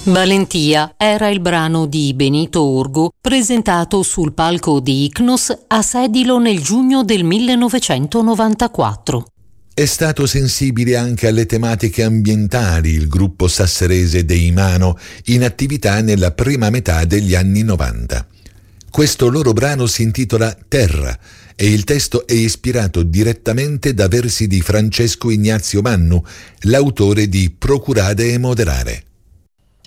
Valentia era il brano di Benito Orgo presentato sul palco di Icnos a Sedilo nel giugno del 1994. È stato sensibile anche alle tematiche ambientali il gruppo sasserese dei Mano, in attività nella prima metà degli anni 90. Questo loro brano si intitola Terra e il testo è ispirato direttamente da versi di Francesco Ignazio Mannu, l'autore di Procurare e moderare.